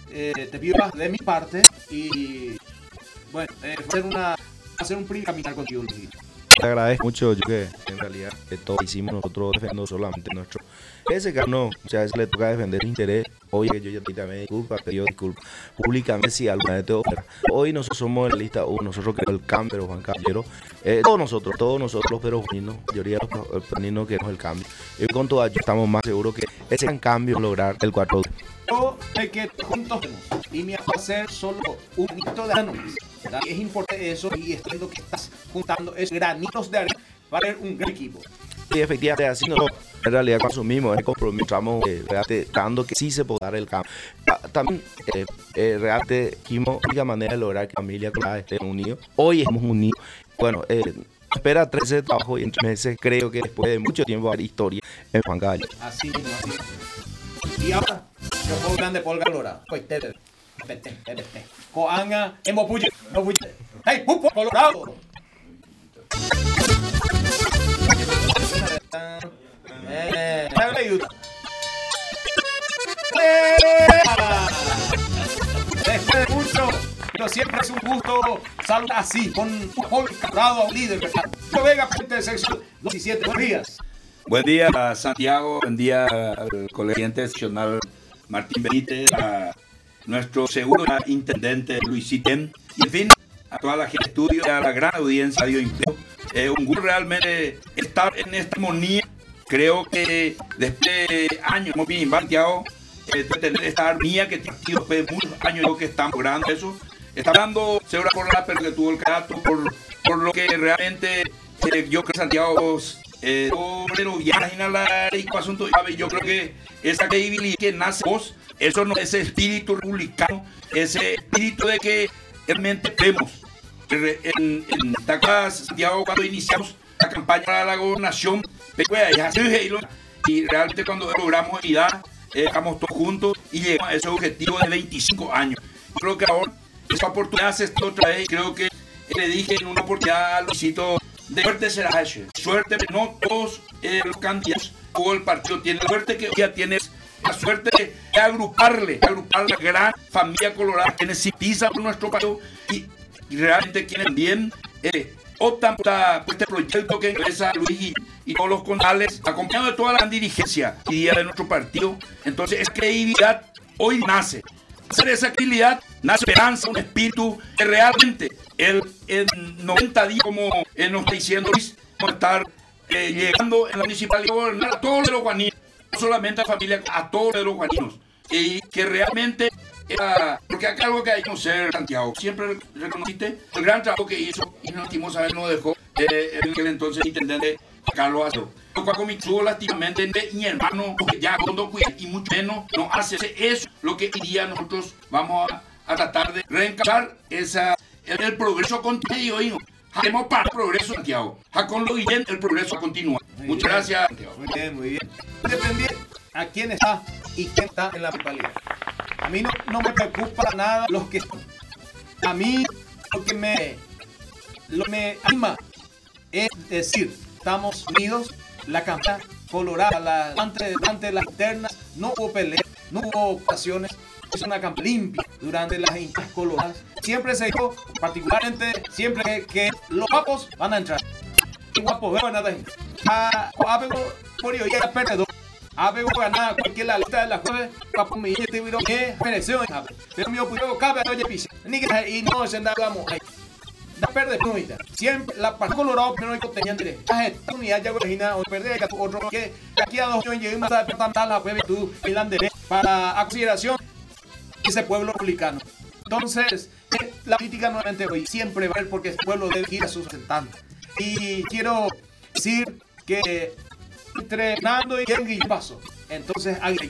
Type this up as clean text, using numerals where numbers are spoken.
te pido de mi parte y bueno, hacer un primer caminar contigo, Luis. Te agradezco mucho, yo que en realidad todo hicimos nosotros defendiendo solamente nuestro. Ese que no, muchas veces le toca defender el interés. Oye, que yo ya te me disculpa, te pido disculpas públicamente si alguna vez te ofenda. Hoy nosotros somos en la lista 1, nosotros queremos el cambio, pero Juan Caballero, todos nosotros los peruanos, la mayoría de los peruanos queremos el cambio. Y con todo ello estamos más seguros que ese gran cambio es lograr el 4 de Yo sé que juntos y me va a ser solo un granito de arena. Es importante eso y es lo que estás juntando es granitos de arena para ser un gran equipo. Y efectivamente así nosotros en realidad consumimos el compromiso, estamos dando que sí se puede dar el cambio. También realmente dijimos la única manera de lograr que la familia estén unidos. Hoy estamos unidos. Bueno, espera 13 de trabajo y en 3 meses creo que después de mucho tiempo va a haber historia en Juan Caballero. Así mismo, así. Y ahora, yo puedo grande por Galora. Pues te. Coanga, en Mopuye. ¡Hey, Pupo, Colorado! Después de mucho, pero siempre es un gusto saludar así, con un joven Colorado a un líder. Yo venga, gente de sexo 17, buenos días. Buen día a Santiago, buen día al colegio seccional Martín Benítez, a nuestro segundo intendente Luis Sitén, y en fin, a toda la gente de estudio, a la gran audiencia de Radio Empleo. Un gusto realmente estar en esta armonía. Creo que después de años hemos bien Santiago, de tener esta armonía que después de muchos años que estamos logrando eso. Está hablando seguro por la pero que tuvo el carácter, por lo que realmente yo creo que Santiago pero viajen a la asunto, yo creo que esa credibilidad que nace vos, eso no ese espíritu republicano, ese espíritu de que realmente vemos en Santiago cuando iniciamos la campaña para la gobernación y realmente cuando logramos unidad estamos todos juntos y llegamos a ese objetivo de 25 años. Creo que ahora esa oportunidad se está otra vez. Creo que le dije en una oportunidad a Luisito, de suerte será eso. Suerte, no todos los candidatos o el partido tienen la suerte que ya tienes. La suerte de agrupar la gran familia colorada que necesita por nuestro país y realmente quieren bien optan por este proyecto que encabeza Luis y todos los concejales, acompañado de toda la gran dirigencia y día de nuestro partido. Entonces, esa credibilidad hoy nace. Hacer esa credibilidad nace esperanza, un espíritu que realmente en 90 días, como nos está diciendo Luis, vamos a estar llegando en la municipalidad a gobernar a todos los guaninos, no solamente a la familia, a todos los guaninos. Y que realmente, porque acá algo que hay que conocer, Santiago, siempre reconociste el gran trabajo que hizo y lastimosamente nos dejó en aquel entonces intendente Carlos Acevedo. Cuando me tuvo lastimamente mi hermano, porque ya cuando cuida y mucho menos no hace eso, lo que hoy día nosotros vamos a tratar de reencauzar el progreso continuo, hijo. Haremos para el progreso, Santiago. Con lo bien, el progreso continúa. Muchas gracias, Santiago. Muy bien, muy bien. Dependiendo a quién está y quién está en la municipalidad. A mí no me preocupa nada los que están. A mí lo que me anima es decir, estamos unidos, la campaña colorada, ante las internas, no hubo peleas, no hubo ocasiones, es una campaña limpia durante las internas coloradas. Siempre se dijo, particularmente, siempre que los guapos van a entrar. Y guapos, veo nada. Por ello, ya perdedor. Apego ganar cualquier la lista de las cosas, papo mi te viro que mereció, pero mi opinión cabe a oye pisa. Ni que y no se andamos ahí. Da perder punta. Siempre la parte colorado pero no tenían derecho. Esta unidad ya imagina o perder otro que aquí a 2 años llegue más a tantas la puede tú derecho para a consideración ese pueblo republicano. Entonces, la política nuevamente hoy siempre va a ver porque el pueblo debe ir a sus representantes. Y quiero decir que entre Nando y Yengi paso. Entonces,